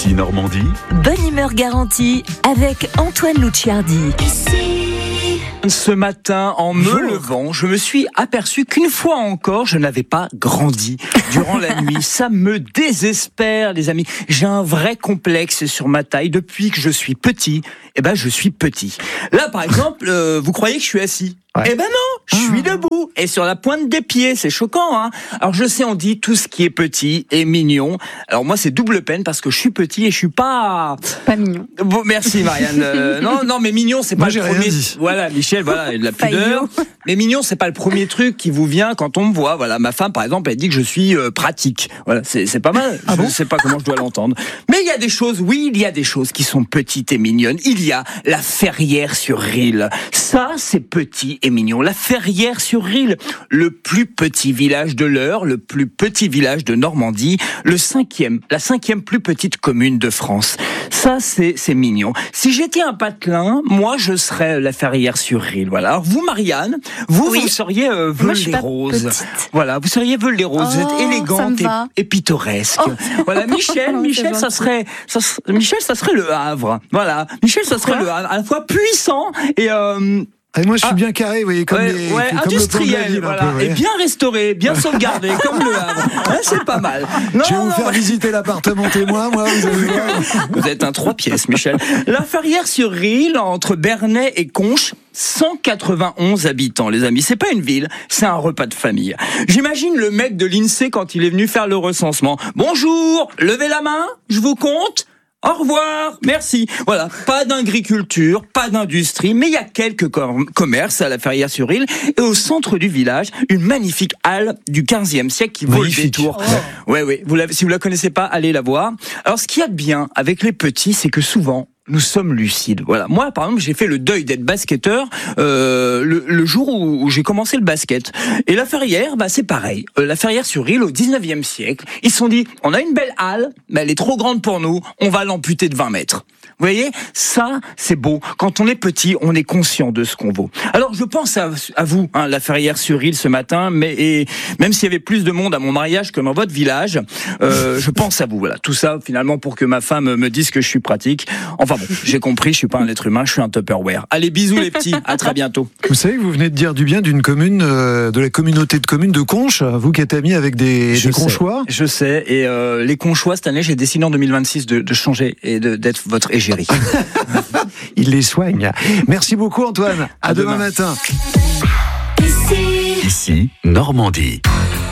Ici Normandie. Bonne humeur garantie avec Antoine Luciardi. Ce matin, en me levant, je me suis aperçu qu'une fois encore, je n'avais pas grandi durant la nuit. Ça me désespère, les amis. J'ai un vrai complexe sur ma taille. Depuis que je suis petit, je suis petit. Là, par exemple, vous croyez que je suis assis ? Ouais. Eh ben non, je suis debout et sur la pointe des pieds, c'est choquant, hein. Alors je sais, on dit tout ce qui est petit est mignon. Alors moi c'est double peine parce que je suis petit et je suis pas mignon. Bon, merci Marianne. Non, mais mignon c'est pas moi, le premier. Voilà, Michel, voilà, il a de la pudeur. Mais mignon c'est pas le premier truc qui vous vient quand on me voit. Voilà, ma femme par exemple, elle dit que je suis pratique. Voilà, c'est pas mal. Je sais pas comment je dois l'entendre. Mais il y a des choses, il y a des choses qui sont petites et mignonnes. Il y a la Ferrières-sur-Rille. Ça c'est petit et mignon. La Ferrières-sur-Rille, le plus petit village de l'Eure, le plus petit village de Normandie, la cinquième plus petite commune de France. Ça, c'est mignon. Si j'étais un patelin, moi, je serais la Ferrières-sur-Rille. Voilà. Alors vous, Marianne, vous seriez Veul-les-Roses. Voilà, vous seriez Veul-les-Roses. Vous êtes élégante et pittoresque. Voilà, Michel, ça serait le Havre. Voilà, Michel, ça serait le Havre, à la fois puissant et moi, je suis bien carré, vous voyez, comme industriel, voilà, et bien restauré, bien sauvegardé, comme le Havre. C'est pas mal. Je vais vous faire visiter l'appartement témoin, moi, vous allez voir. Vous êtes un 3 pièces, Michel. La Ferrières-sur-Rille, entre Bernay et Conches, 191 habitants, les amis. C'est pas une ville, c'est un repas de famille. J'imagine le mec de l'INSEE quand il est venu faire le recensement. Bonjour, levez la main, je vous compte. Au revoir, merci. Voilà, pas d'agriculture, pas d'industrie, mais il y a quelques commerces à la Ferrières-sur-Rille. Et au centre du village, une magnifique halle du 15e siècle qui vaut le détour. Ouais. Si vous la connaissez pas, allez la voir. Alors, ce qu'il y a de bien avec les petits, c'est que souvent, nous sommes lucides. Voilà. Moi, par exemple, j'ai fait le deuil d'être basketteur le jour où j'ai commencé le basket. Et la Ferrière, c'est pareil. La Ferrière-sur-Rille, au 19e siècle, ils se sont dit, on a une belle halle, mais elle est trop grande pour nous, on va l'amputer de 20 mètres. Vous voyez, ça, c'est beau. Quand on est petit, on est conscient de ce qu'on vaut. Alors, je pense à vous, la Ferrière-sur-Rille ce matin, mais même s'il y avait plus de monde à mon mariage que dans votre village, je pense à vous. Voilà, tout ça, finalement, pour que ma femme me dise que je suis pratique. Enfin bon, j'ai compris, je suis pas un être humain, je suis un Tupperware. Allez, bisous les petits, à très bientôt. Vous savez que vous venez de dire du bien d'une commune, de la communauté de communes de Conches, vous qui êtes ami avec des Conchois. Je sais, et les Conchois, cette année, j'ai décidé en 2026 de changer et d'être votre égérie. Il les soigne. Merci beaucoup Antoine. À demain matin. Ici Normandie.